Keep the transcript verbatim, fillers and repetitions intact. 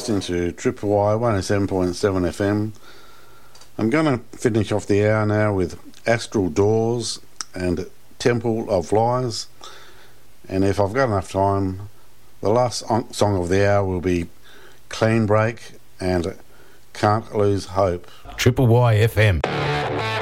listening to Triple Y one oh seven point seven F M. I'm going to finish off the hour now with Astral Doors and Temple of Lies. And if I've got enough time, the last song of the hour will be Clean Break and Can't Lose Hope. Triple Y F M.